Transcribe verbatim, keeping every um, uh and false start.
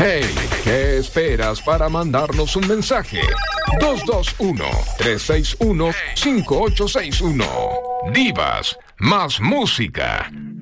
Hey, ¿qué esperas para mandarnos un mensaje? dos dos uno, tres seis uno, cinco ocho seis uno. Divas, más música.